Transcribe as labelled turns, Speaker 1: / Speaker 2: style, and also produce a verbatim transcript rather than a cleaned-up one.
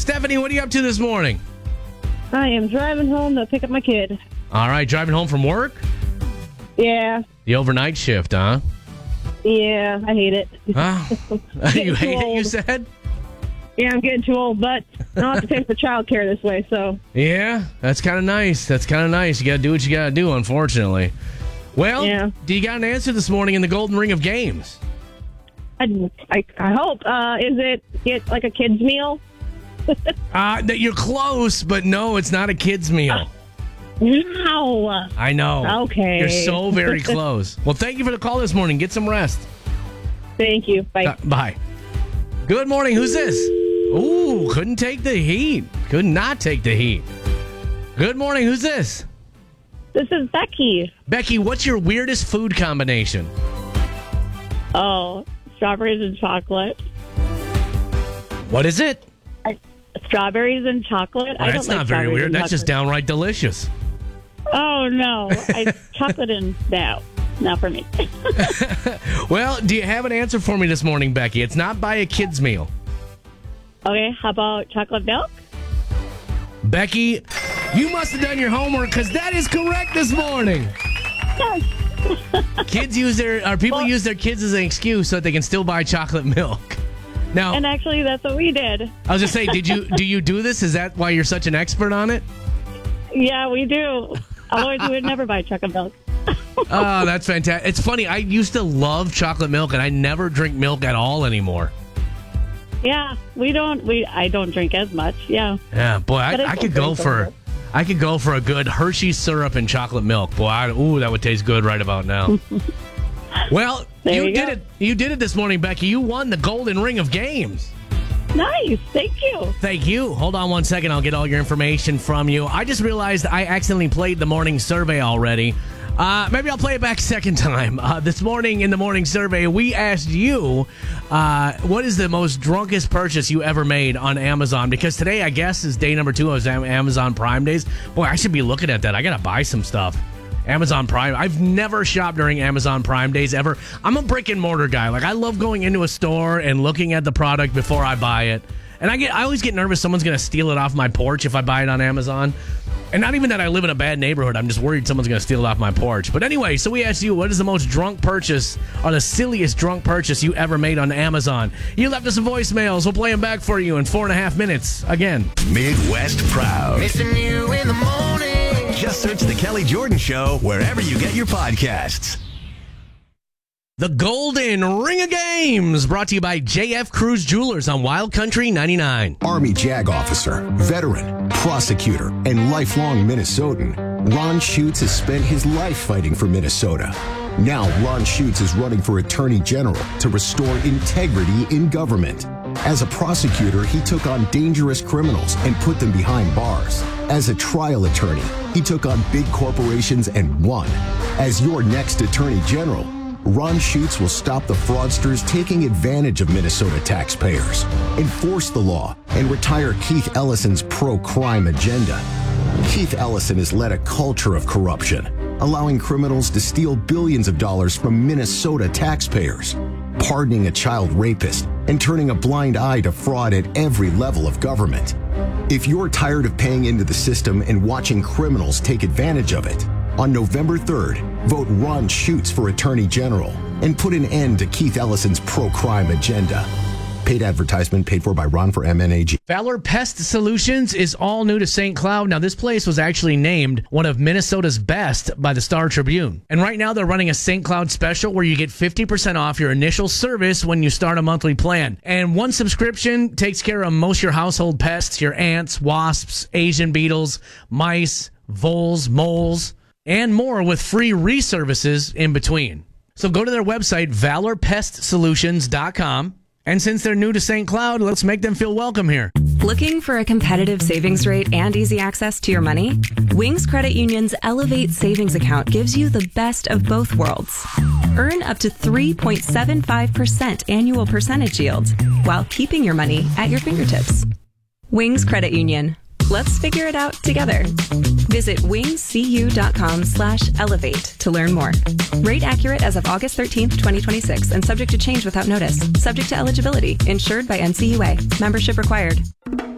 Speaker 1: Stephanie, what are you up to this morning?
Speaker 2: I am driving home to pick up my kid.
Speaker 1: All right, driving home from work?
Speaker 2: Yeah.
Speaker 1: The overnight shift, huh?
Speaker 2: Yeah, I hate it.
Speaker 1: Huh? You hate it, you
Speaker 2: old.
Speaker 1: said?
Speaker 2: Yeah, I'm getting too old, but I don't have to pay for childcare this way, so.
Speaker 1: Yeah, that's kind of nice. That's kind of nice. You got to do what you got to do, unfortunately. Well,
Speaker 2: Yeah.
Speaker 1: do you got an answer this morning in the Golden Ring of Games?
Speaker 2: I, I, I hope. Uh, is it get like a kid's meal?
Speaker 1: Uh, that you're close, but no, it's not a kid's meal.
Speaker 2: No.
Speaker 1: I know.
Speaker 2: Okay.
Speaker 1: You're so very close. Well, thank you for the call this morning. Get some rest.
Speaker 2: Thank you. Bye.
Speaker 1: Uh, bye. Good morning. Who's this? Ooh, couldn't take the heat. Could not take the heat. Good morning. Who's this?
Speaker 2: This is Becky.
Speaker 1: Becky, what's your weirdest food combination?
Speaker 2: Oh, strawberries and chocolate.
Speaker 1: What is it?
Speaker 2: I, strawberries and chocolate?
Speaker 1: Well,
Speaker 2: I
Speaker 1: that's
Speaker 2: don't
Speaker 1: not
Speaker 2: like
Speaker 1: very
Speaker 2: strawberries
Speaker 1: weird.
Speaker 2: and
Speaker 1: That's just
Speaker 2: chocolate.
Speaker 1: downright delicious.
Speaker 2: Oh, no. I, chocolate and no. Not for me.
Speaker 1: Well, do you have an answer for me this morning, Becky? It's not by a kid's meal.
Speaker 2: Okay, how about chocolate milk?
Speaker 1: Becky, you must have done your homework because that is correct this morning.
Speaker 2: Yes.
Speaker 1: Kids use their, or people
Speaker 2: Well-
Speaker 1: use their kids as an excuse so that they can still buy chocolate milk. Now,
Speaker 2: And actually, that's what we did.
Speaker 1: I was just saying, did you do you do this? Is that why you're such an expert on it?
Speaker 2: Yeah, we do. Otherwise, we would never buy chocolate milk.
Speaker 1: Oh, that's fantastic. It's funny. I used to love chocolate milk, and I never drink milk at all anymore.
Speaker 2: Yeah, we don't. We I don't drink as much. Yeah.
Speaker 1: Yeah, boy, I,
Speaker 2: But it's
Speaker 1: I could
Speaker 2: okay,
Speaker 1: go
Speaker 2: it's
Speaker 1: for,
Speaker 2: okay.
Speaker 1: I could go for a good Hershey syrup and chocolate milk. Boy, I, ooh, that would taste good right about now. Well,
Speaker 2: There
Speaker 1: you
Speaker 2: you
Speaker 1: did
Speaker 2: go.
Speaker 1: it. You did it this morning, Becky. You won the Golden Ring of Games.
Speaker 2: Nice. Thank you.
Speaker 1: Thank you. Hold on one second. I'll get all your information from you. I just realized I accidentally played the morning survey already. Uh, maybe I'll play it back a second time. Uh, this morning in the morning survey, we asked you, uh, what is the most drunkest purchase you ever made on Amazon? Because today, I guess, is day number two of Amazon Prime Days. Boy, I should be looking at that. I got to buy some stuff. Amazon Prime. I've never shopped during Amazon Prime Days ever. I'm a brick and mortar guy. Like, I love going into a store and looking at the product before I buy it. And I get, I always get nervous someone's going to steal it off my porch if I buy it on Amazon. And not even that I live in a bad neighborhood. I'm just worried someone's going to steal it off my porch. But anyway, so we asked you, what is the most drunk purchase or the silliest drunk purchase you ever made on Amazon? You left us some voicemails. We'll play them back for you in four and a half minutes. Again.
Speaker 3: Midwest Proud.
Speaker 4: Missing you in the morning.
Speaker 3: Just search The Kelly Jordan Show wherever you get your podcasts.
Speaker 1: The Golden Ring of Games, brought to you by J F Cruz Jewelers on Wild Country ninety-nine.
Speaker 5: Army JAG officer, veteran, prosecutor, and lifelong Minnesotan, Ron Schutz has spent his life fighting for Minnesota. Now, Ron Schutz is running for Attorney General to restore integrity in government. As a prosecutor, he took on dangerous criminals and put them behind bars. As a trial attorney, he took on big corporations and won. As your next Attorney General, Ron Schutz will stop the fraudsters taking advantage of Minnesota taxpayers, enforce the law, and retire Keith Ellison's pro-crime agenda. Keith Ellison has led a culture of corruption, allowing criminals to steal billions of dollars from Minnesota taxpayers, pardoning a child rapist, and turning a blind eye to fraud at every level of government. If you're tired of paying into the system and watching criminals take advantage of it, on November third, vote Ron Schutz for Attorney General and put an end to Keith Ellison's pro-crime agenda. Paid advertisement paid for by Ron for M N A G.
Speaker 1: Valor Pest Solutions is all new to Saint Cloud. Now, this place was actually named one of Minnesota's best by the Star Tribune. And right now, they're running a Saint Cloud special where you get fifty percent off your initial service when you start a monthly plan. And one subscription takes care of most of your household pests, your ants, wasps, Asian beetles, mice, voles, moles, and more, with free reservices in between. So go to their website, valor pest solutions dot com. And since they're new to Saint Cloud, let's make them feel welcome here.
Speaker 6: Looking for a competitive savings rate and easy access to your money? Wings Credit Union's Elevate Savings Account gives you the best of both worlds. Earn up to three point seven five percent annual percentage yield while keeping your money at your fingertips. Wings Credit Union. Let's figure it out together. Visit wingscu.com slash elevate to learn more. Rate accurate as of August thirteenth, twenty twenty-six, and subject to change without notice. Subject to eligibility. Insured by N C U A. Membership required.